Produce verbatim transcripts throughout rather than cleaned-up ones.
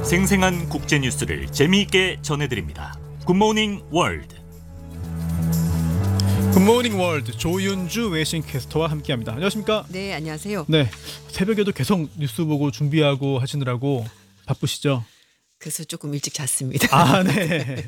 생생한 국제 뉴스를 재미있게 전해드립니다. 굿모닝 월드. 굿모닝 월드 조윤주 외신캐스터와 함께합니다. 안녕하십니까? 네, 안녕하세요. 네, 새벽에도 계속 뉴스 보고 준비하고 하시느라고 바쁘시죠? 그래서 조금 일찍 잤습니다. 아, 네.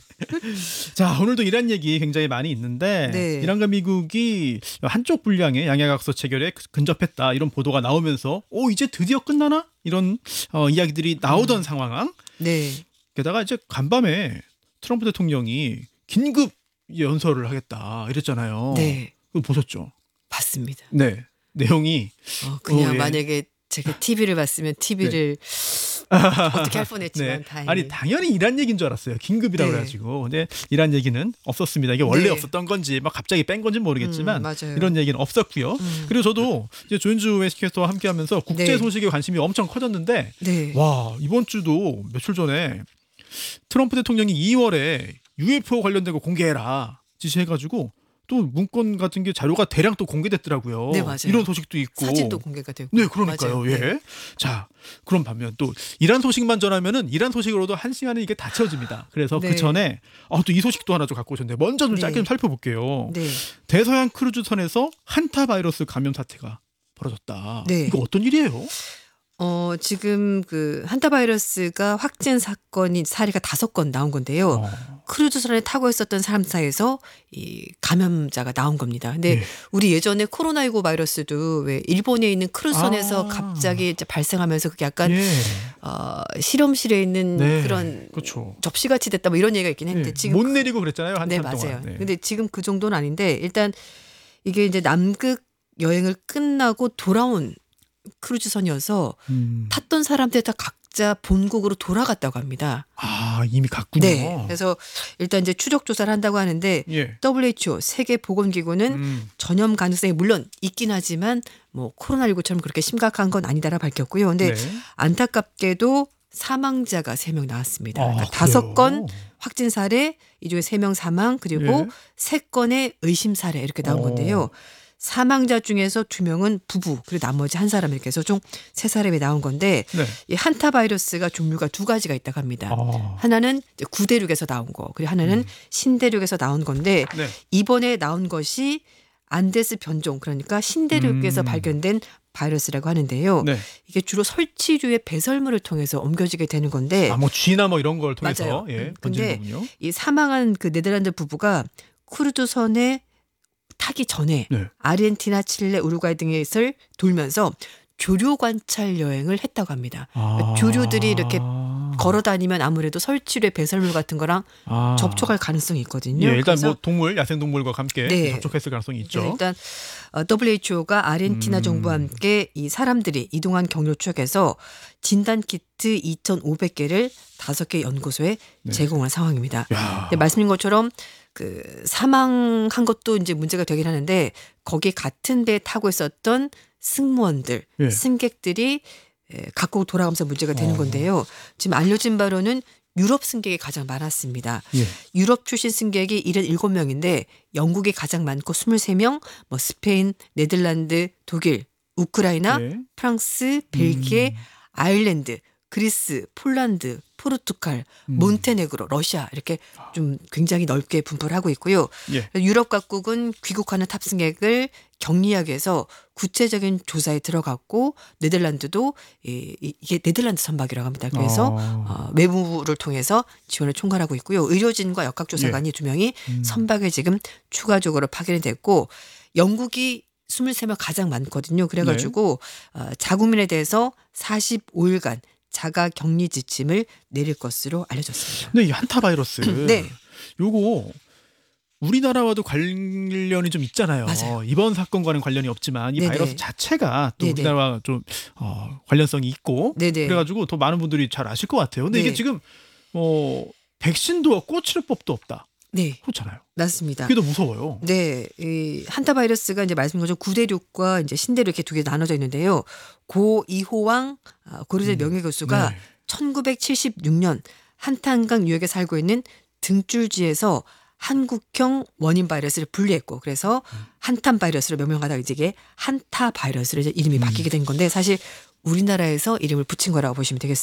자, 오늘도 이란 얘기 굉장히 많이 있는데 네. 이란과 미국이 한쪽 분량의 양해각서 체결에 근접했다 이런 보도가 나오면서 오 이제 드디어 끝나나? 이런 어, 이야기들이 나오던 음. 상황. 네. 게다가 이제 간밤에 트럼프 대통령이 긴급 연설을 하겠다 이랬잖아요. 네. 그거 보셨죠? 봤습니다. 네. 내용이 어, 그냥 오, 예. 만약에 제가 티비를 봤으면 티비를 어떻게 할 뻔했지만 네. 다행히. 아니 당연히 이란 얘기인 줄 알았어요. 긴급이라고 네. 그래가지고. 근데 이란 얘기는 없었습니다. 이게 원래 네. 없었던 건지 막 갑자기 뺀 건지 는 모르겠지만 음, 맞아요. 이런 얘기는 없었고요. 음. 그리고 저도 이제 조윤주 웨스캐스터와 함께하면서 국제 네. 소식에 관심이 엄청 커졌는데 네. 와 이번 주도 며칠 전에 트럼프 대통령이 이월에 유에프오 관련된 거 공개해라 지시해가지고 또 문건 같은 게 자료가 대량 또 공개됐더라고요. 네, 맞아요. 이런 소식도 있고 사진도 공개가 되고. 네, 그러니까요. 맞아요. 예. 네. 자, 그럼 반면 또 이란 소식만 전하면은 이란 소식으로도 한 시간에 이게 다 채워집니다. 그래서 네. 그 전에 아, 또 이 소식도 하나 좀 갖고 오셨는데 먼저 좀 네. 짧게 좀 살펴볼게요. 네. 대서양 크루즈선에서 한타 바이러스 감염 사태가 벌어졌다. 네. 이거 어떤 일이에요? 어, 지금 그 한타 바이러스가 확진 사건이 사례가 다섯 건 나온 건데요. 어. 크루즈선에 타고 있었던 사람 사이에서 이 감염자가 나온 겁니다. 근데 네. 우리 예전에 코로나십구 바이러스도 왜 일본에 있는 크루즈선에서 아. 갑자기 이제 발생하면서 그게 약간 예. 어, 실험실에 있는 네. 그런 그렇죠. 접시같이 됐다 뭐 이런 얘기가 있긴 했는데 예. 지금 못 내리고 그랬잖아요. 한참 네, 동안. 맞아요. 네. 근데 지금 그 정도는 아닌데 일단 이게 이제 남극 여행을 끝나고 돌아온 크루즈선이어서 음. 탔던 사람들 다 각자 본국으로 돌아갔다고 합니다. 아, 이미 갔군요. 네. 그래서 일단 이제 추적 조사를 한다고 하는데 예. 더블유에이치오 세계보건기구는 음. 전염 가능성이 물론 있긴 하지만 뭐 코로나십구처럼 그렇게 심각한 건 아니다라 밝혔고요. 근데 네. 안타깝게도 사망자가 세 명 나왔습니다. 아, 그러니까 다섯 그래요? 건 확진 사례, 이 중에 세 명 사망, 그리고 예. 세 건의 의심 사례 이렇게 나온 어. 건데요. 사망자 중에서 두 명은 부부, 그리고 나머지 한 사람 이렇게 해서 총 세 사람이 나온 건데 네. 이 한타 바이러스가 종류가 두 가지가 있다고 합니다. 아. 하나는 이제 구대륙에서 나온 거, 그리고 하나는 음. 신대륙에서 나온 건데 네. 이번에 나온 것이 안데스 변종, 그러니까 신대륙에서 음. 발견된 바이러스라고 하는데요. 네. 이게 주로 설치류의 배설물을 통해서 옮겨지게 되는 건데 아, 뭐 쥐나 뭐 이런 걸 통해서 맞아요. 예, 음, 번지는 근데 거군요. 이 사망한 그 네덜란드 부부가 크루즈선에 타기 전에 네. 아르헨티나, 칠레, 우루과이 등에서 돌면서 조류 관찰 여행을 했다고 합니다. 아. 조류들이 이렇게 걸어 다니면 아무래도 설치류의 배설물 같은 거랑 아. 접촉할 가능성이 있거든요. 예, 일단 그래서 뭐 동물, 야생 동물과 함께 네. 접촉했을 가능성이 있죠. 네, 일단 더블유에이치오가 아르헨티나 음. 정부와 함께 이 사람들이 이동한 경로 추적해서 진단 키트 이천오백 개를 다섯 개 연구소에 네. 제공한 상황입니다. 야. 네, 말씀인 것처럼 그 사망한 것도 이제 문제가 되긴 하는데 거기 같은 배 타고 있었던 승무원들, 예. 승객들이 에, 각국 돌아가면서 문제가 되는 어. 건데요. 지금 알려진 바로는 유럽 승객이 가장 많았습니다. 예. 유럽 출신 승객이 칠십칠 명인데 영국이 가장 많고 이십삼 명, 뭐 스페인, 네덜란드, 독일, 우크라이나, 예. 프랑스, 벨기에, 음. 아일랜드, 그리스, 폴란드, 포르투갈, 음. 몬테네그로, 러시아 이렇게 좀 굉장히 넓게 분포를 하고 있고요. 예. 유럽 각국은 귀국하는 탑승객을 격리하기 위해서 구체적인 조사에 들어갔고 네덜란드도 이- 이- 이게 네덜란드 선박이라고 합니다. 그래서 아. 어, 외부를 통해서 지원을 총괄하고 있고요. 의료진과 역학조사관이 두 명이 예. 음. 선박에 지금 추가적으로 파견이 됐고 영국이 이십삼 명 가장 많거든요. 그래가지고 네. 어, 자국민에 대해서 사십오 일간 자가 격리 지침을 내릴 것으로 알려졌습니다. 근데 이 한타 바이러스 네. 요거 우리나라와도 관련이 좀 있잖아요. 맞아요. 이번 사건과는 관련이 없지만 이 네네. 바이러스 자체가 또 네네. 우리나라와 좀 어, 관련성이 있고 네네. 그래가지고 더 많은 분들이 잘 아실 것 같아요. 근데 네. 이게 지금 어, 백신도 없고 치료법도 없다. 네, 그렇잖아요. 맞습니다. 그게 더 무서워요. 네, 이 한타 바이러스가 이제 말씀인 것처럼 구대륙과 이제 신대륙 이렇게 두 개 나눠져 있는데요. 고 이호왕 아, 고려대 음, 명예교수가 네. 천구백칠십육 년 한탄강 유역에 살고 있는 등줄지에서 한국형 원인 바이러스를 분리했고 그래서 한탄 바이러스로 명명하다가 이제 이게 한타 바이러스로 이제 이름이 음. 바뀌게 된 건데 사실 우리나라에서 이름을 붙인 거라고 보시면 되겠습니다.